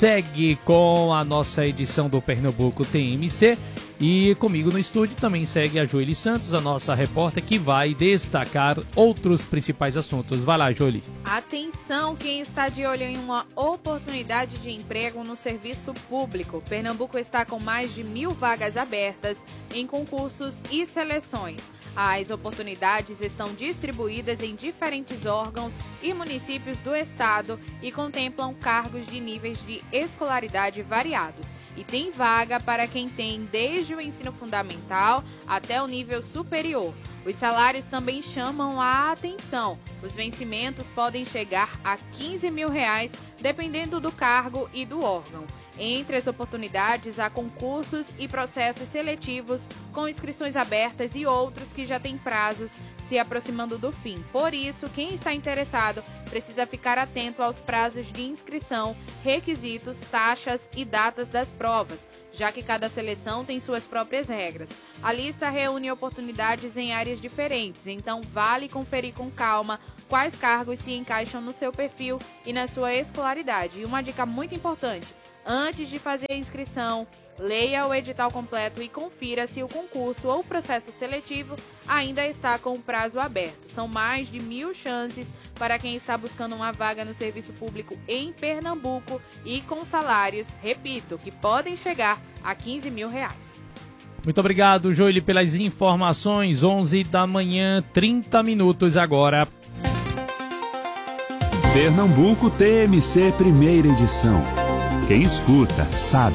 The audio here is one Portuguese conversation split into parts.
segue com a nossa edição do Pernambuco TMC e comigo no estúdio também segue a Joely Santos, a nossa repórter, que vai destacar outros principais assuntos. Vai lá, Joely. Atenção, quem está de olho em uma oportunidade de emprego no serviço público. Pernambuco está com mais de 1.000 vagas abertas em concursos e seleções. As oportunidades estão distribuídas em diferentes órgãos e municípios do estado e contemplam cargos de níveis de escolaridade variados. E tem vaga para quem tem desde o ensino fundamental até o nível superior. Os salários também chamam a atenção. Os vencimentos podem chegar a R$15 mil, dependendo do cargo e do órgão. Entre as oportunidades, há concursos e processos seletivos com inscrições abertas e outros que já têm prazos se aproximando do fim. Por isso, quem está interessado precisa ficar atento aos prazos de inscrição, requisitos, taxas e datas das provas, já que cada seleção tem suas próprias regras. A lista reúne oportunidades em áreas diferentes, então vale conferir com calma quais cargos se encaixam no seu perfil e na sua escolaridade. E uma dica muito importante: antes de fazer a inscrição, leia o edital completo e confira se o concurso ou processo seletivo ainda está com o prazo aberto. São mais de 1.000 chances para quem está buscando uma vaga no serviço público em Pernambuco e com salários, repito, que podem chegar a R$15 mil. Muito obrigado, Joely, pelas informações. 11 da manhã, 30 minutos agora. Pernambuco TMC, primeira edição. Quem escuta, sabe.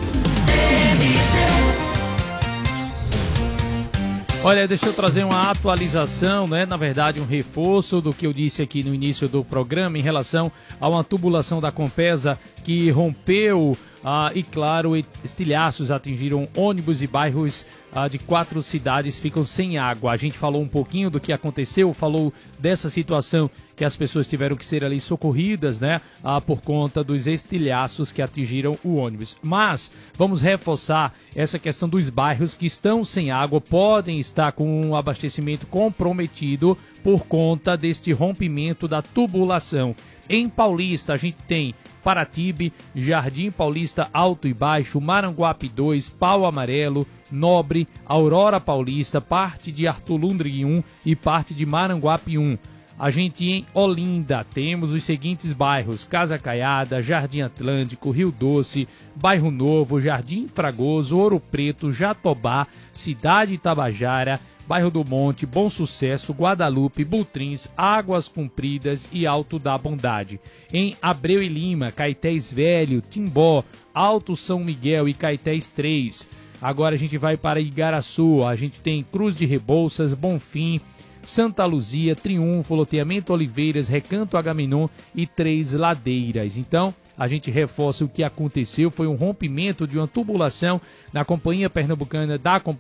Olha, deixa eu trazer uma atualização, né? Na verdade, um reforço do que eu disse aqui no início do programa em relação a uma tubulação da Compesa que rompeu e, claro, estilhaços atingiram ônibus e bairros de 4 cidades ficam sem água. A gente falou um pouquinho do que aconteceu, falou dessa situação que as pessoas tiveram que ser ali socorridas, né, por conta dos estilhaços que atingiram o ônibus. Mas vamos reforçar essa questão dos bairros que estão sem água, podem estar com um abastecimento comprometido por conta deste rompimento da tubulação. Em Paulista, a gente tem Paratibe, Jardim Paulista Alto e Baixo, Maranguape 2, Pau Amarelo, Nobre, Aurora Paulista, parte de Arthur Lundgren 1 e parte de Maranguape 1. A gente em Olinda temos os seguintes bairros: Casa Caiada, Jardim Atlântico, Rio Doce, Bairro Novo, Jardim Fragoso, Ouro Preto, Jatobá, Cidade Itabajara, Bairro do Monte, Bom Sucesso, Guadalupe, Butrins, Águas Compridas e Alto da Bondade. Em Abreu e Lima, Caetés Velho, Timbó, Alto São Miguel e Caetés 3. Agora a gente vai para Igaraçu, a gente tem Cruz de Rebouças, Bonfim, Santa Luzia, Triunfo, Loteamento Oliveiras, Recanto Agamenon e Três Ladeiras. Então, a gente reforça o que aconteceu, foi um rompimento de uma tubulação da Companhia Pernambucana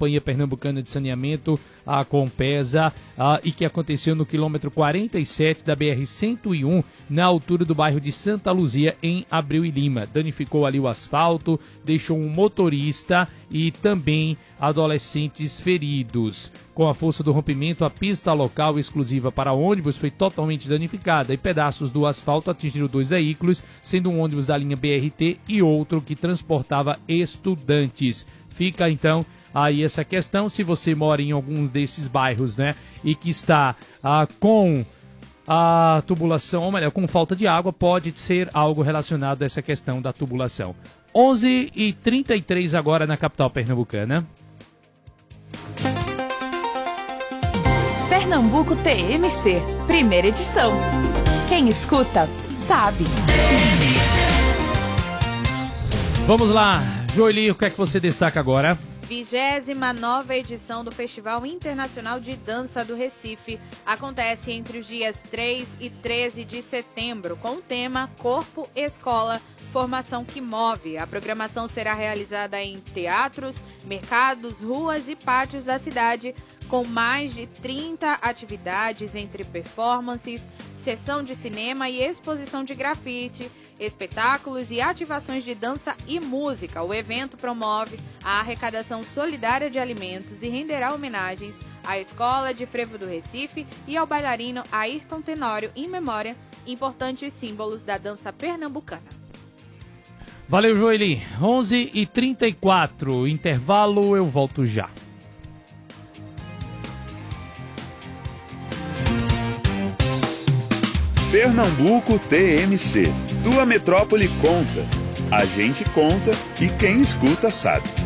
de Saneamento, a Compesa, e que aconteceu no quilômetro 47 da BR-101, na altura do bairro de Santa Luzia, em Abreu e Lima. Danificou ali o asfalto, deixou um motorista e também adolescentes feridos. Com a força do rompimento, a pista local exclusiva para ônibus foi totalmente danificada e pedaços do asfalto atingiram 2 veículos, sendo um ônibus da linha BRT e outro que transportava estudantes. Fica então aí essa questão, se você mora em alguns desses bairros, né, e que está com a tubulação, ou melhor, com falta de água, pode ser algo relacionado a essa questão da tubulação. 11h33 agora na capital pernambucana. Pernambuco TMC, primeira edição. Quem escuta, sabe. Vamos lá, Joely, o que é que você destaca agora? 29ª edição do Festival Internacional de Dança do Recife acontece entre os dias 3 e 13 de setembro, com o tema Corpo, Escola, Formação que Move. A programação será realizada em teatros, mercados, ruas e pátios da cidade, com mais de 30 atividades entre performances, sessão de cinema e exposição de grafite, espetáculos e ativações de dança e música. O evento promove a arrecadação solidária de alimentos e renderá homenagens à Escola de Frevo do Recife e ao bailarino Ayrton Tenório, em memória, importantes símbolos da dança pernambucana. Valeu, Joeli. 11h34, intervalo, eu volto já. Pernambuco TMC. Tua metrópole conta. A gente conta e quem escuta sabe.